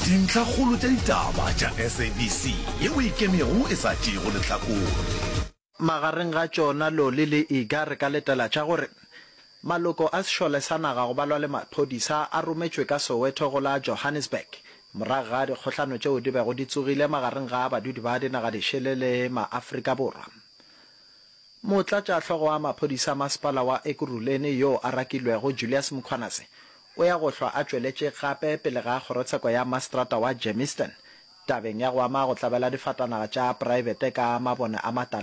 dintlha kgolo tša ditaba tša SABC yeo e kemego e sa tšego lehlakore. Magareng ga tšona Loli le Iga re ka letela tša gore maloko a sešole sa naga go balwa le maphodisa a rometšwe ka Soweto go la Johannesburg morago ga dikgohlano tšeo di bego di tsogile magareng ga badudi ba dinaga di šele le maAfrika Borwa. Motlatšatlhogo wa maphodisa masepala wa Ekurhuleni yo a rakilwego Julius Mkhwanase o ya go hlwa a tšweletše gape pele ga kgorotsheko ya Mastrata wa Germiston tabeng ya go ama go tlabela difatanaga tša private ka mabone a matala